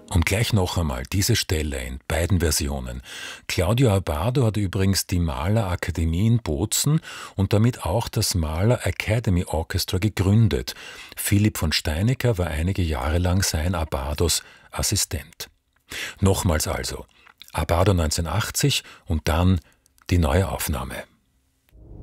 Und gleich noch einmal diese Stelle in beiden Versionen. Claudio Abbado hat übrigens die Mahlerakademie in Bozen und damit auch das Mahler Academy Orchestra gegründet. Philipp von Steinecker war einige Jahre lang sein Abbados Assistent. Nochmals also, Abbado 1980 und dann die neue Aufnahme.